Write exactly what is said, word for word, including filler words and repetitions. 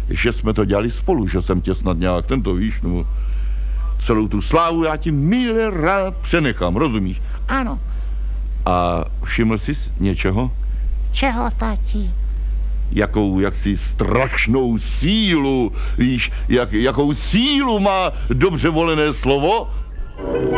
že jsme to dělali spolu, že jsem tě snad nějak tento, víš, no, celou tu slávu já ti milé rád přenechám, rozumíš? Ano. A všiml jsi něčeho? Čeho, tati? Jakou, jaksi strašnou sílu, víš, jak, jakou sílu má dobře volené slovo?